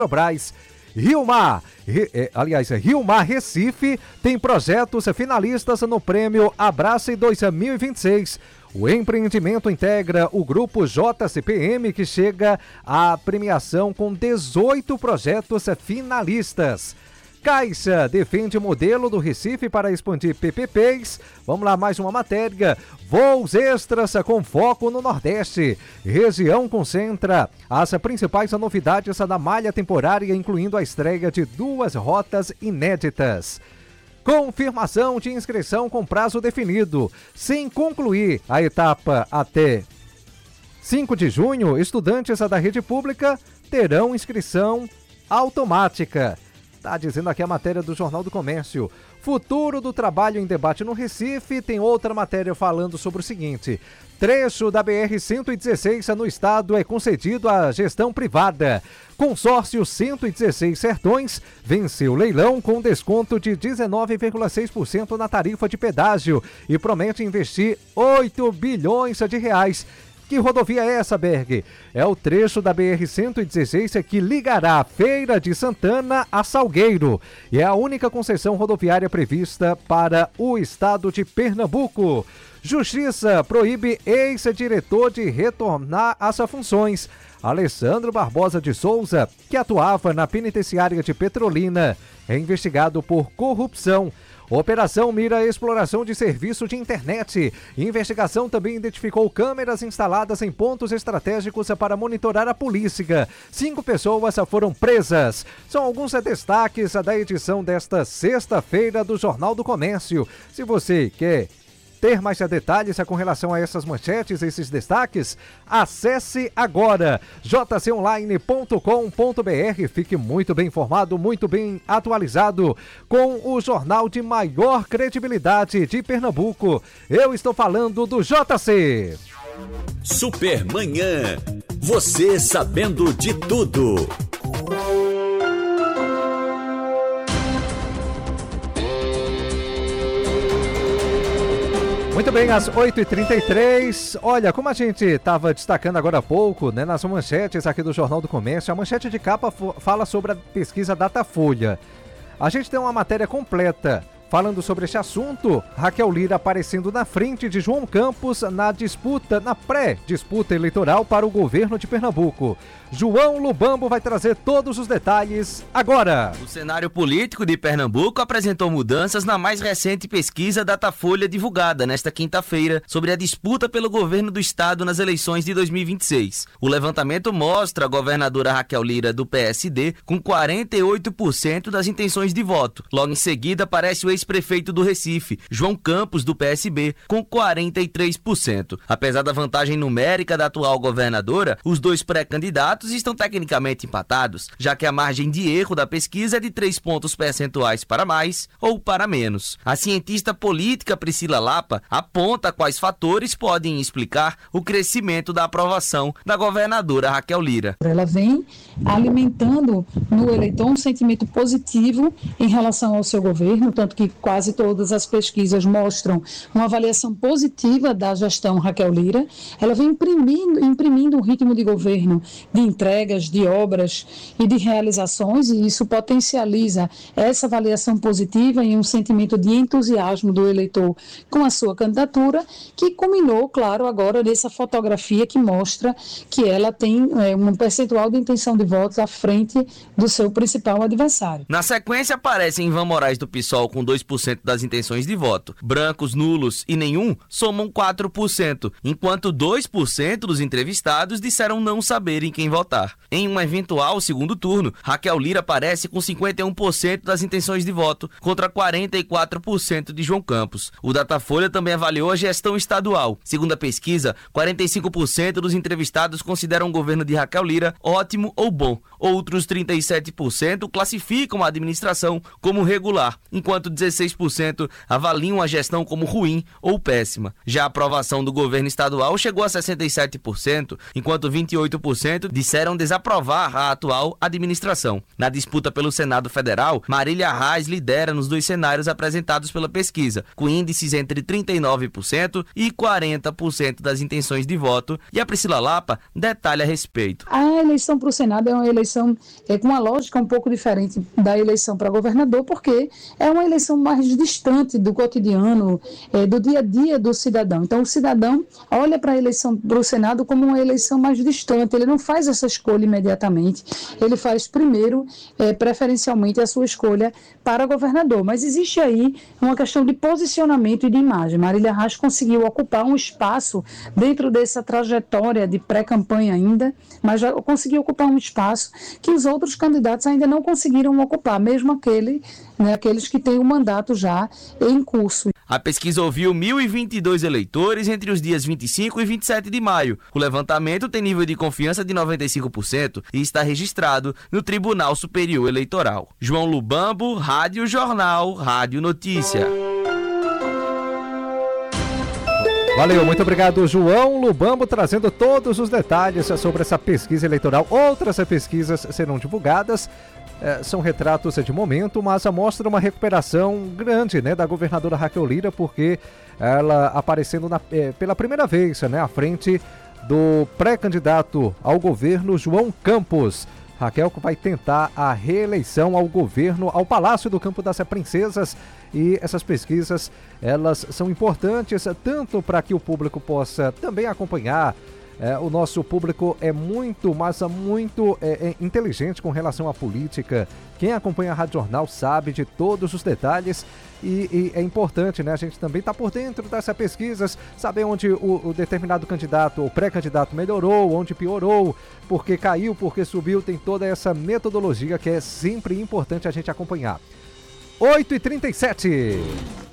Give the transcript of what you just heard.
Brás. Rio Mar Recife tem projetos finalistas no Prêmio Abrace 2026. O empreendimento integra o grupo JCPM, que chega à premiação com 18 projetos finalistas. Caixa defende o modelo do Recife para expandir PPPs. Vamos lá, mais uma matéria. Voos extras com foco no Nordeste. Região concentra as principais novidades da malha temporária, incluindo a estreia de 2 rotas inéditas. Confirmação de inscrição com prazo definido. Sem concluir a etapa até 5 de junho, estudantes da rede pública terão inscrição automática. Está dizendo aqui a matéria do Jornal do Comércio. Futuro do trabalho em debate no Recife. Tem outra matéria falando sobre o seguinte: trecho da BR-116 no estado é concedido à gestão privada. Consórcio 116 Sertões venceu o leilão com desconto de 19,6% na tarifa de pedágio e promete investir 8 bilhões de reais. Que rodovia é essa, Berg? É o trecho da BR-116 que ligará a Feira de Santana a Salgueiro. E é a única concessão rodoviária prevista para o estado de Pernambuco. Justiça proíbe ex-diretor de retornar às funções. Alessandro Barbosa de Souza, que atuava na penitenciária de Petrolina, é investigado por corrupção. Operação mira a exploração de serviço de internet. Investigação também identificou câmeras instaladas em pontos estratégicos para monitorar a polícia. 5 pessoas foram presas. São alguns destaques da edição desta sexta-feira do Jornal do Comércio. Se você quer ter mais detalhes com relação a essas manchetes, esses destaques, acesse agora jconline.com.br. Fique muito bem informado, muito bem atualizado com o jornal de maior credibilidade de Pernambuco. Eu estou falando do JC. Supermanhã. Você sabendo de tudo. Muito bem, às 8h33, olha, como a gente estava destacando agora há pouco, né, nas manchetes aqui do Jornal do Comércio, a manchete de capa fala sobre a pesquisa Datafolha. A gente tem uma matéria completa falando sobre este assunto. Raquel Lira aparecendo na frente de João Campos na pré-disputa eleitoral para o governo de Pernambuco. João Lubambo vai trazer todos os detalhes agora. O cenário político de Pernambuco apresentou mudanças na mais recente pesquisa Datafolha divulgada nesta quinta-feira sobre a disputa pelo governo do estado nas eleições de 2026. O levantamento mostra a governadora Raquel Lira do PSD com 48% das intenções de voto. Logo em seguida aparece o ex-prefeito do Recife, João Campos do PSB, com 43%. Apesar da vantagem numérica da atual governadora, os dois pré-candidatos estão tecnicamente empatados, já que a margem de erro da pesquisa é de 3 pontos percentuais para mais ou para menos. A cientista política Priscila Lapa aponta quais fatores podem explicar o crescimento da aprovação da governadora Raquel Lira. Ela vem alimentando no eleitor um sentimento positivo em relação ao seu governo, tanto que quase todas as pesquisas mostram uma avaliação positiva da gestão Raquel Lira. Ela vem imprimindo um ritmo de governo de entregas, de obras e de realizações, e isso potencializa essa avaliação positiva e um sentimento de entusiasmo do eleitor com a sua candidatura, que culminou, claro, agora nessa fotografia que mostra que ela tem um percentual de intenção de votos à frente do seu principal adversário. Na sequência aparecem Ivan Moraes do PSOL com 2% das intenções de voto. Brancos, nulos e nenhum somam 4%, enquanto 2% dos entrevistados disseram não saberem quem votar. Em um eventual segundo turno, Raquel Lira aparece com 51% das intenções de voto contra 44% de João Campos. O Datafolha também avaliou a gestão estadual. Segundo a pesquisa, 45% dos entrevistados consideram o governo de Raquel Lira ótimo ou bom. Outros 37% classificam a administração como regular, enquanto 16% avaliam a gestão como ruim ou péssima. Já a aprovação do governo estadual chegou a 67%, enquanto 28% disseram desaprovar a atual administração. Na disputa pelo Senado Federal, Marília Reis lidera nos dois cenários apresentados pela pesquisa, com índices entre 39% e 40% das intenções de voto, e a Priscila Lapa detalha a respeito. A eleição para o Senado é uma eleição com uma lógica um pouco diferente da eleição para governador, porque é uma eleição mais distante do cotidiano, do dia a dia do cidadão. Então o cidadão olha para a eleição para o Senado como uma eleição mais distante, ele não faz essa escolha imediatamente, ele faz primeiro, preferencialmente, a sua escolha para governador. Mas existe aí uma questão de posicionamento e de imagem. Marília Reis conseguiu ocupar um espaço dentro dessa trajetória de pré-campanha ainda, mas já conseguiu ocupar um espaço que os outros candidatos ainda não conseguiram ocupar, mesmo aqueles que têm o mandato já em curso. A pesquisa ouviu 1.022 eleitores entre os dias 25 e 27 de maio. O levantamento tem nível de confiança de 95% e está registrado no Tribunal Superior Eleitoral. João Lubambo, Rádio Jornal, Rádio Notícia. Valeu, muito obrigado, João Lubambo, trazendo todos os detalhes sobre essa pesquisa eleitoral. Outras pesquisas serão divulgadas, são retratos de momento, mas mostra uma recuperação grande, né, da governadora Raquel Lira, porque ela aparecendo pela primeira vez, né, à frente do pré-candidato ao governo João Campos. Raquel vai tentar a reeleição ao governo, ao Palácio do Campo das Princesas, e essas pesquisas, elas são importantes tanto para que o público possa também acompanhar. O nosso público é muito, mas muito inteligente com relação à política. Quem acompanha a Rádio Jornal sabe de todos os detalhes e é importante, né? A gente também está por dentro dessas pesquisas, saber onde o determinado candidato ou pré-candidato melhorou, onde piorou, porque caiu, porque subiu, tem toda essa metodologia que é sempre importante a gente acompanhar. 8h37.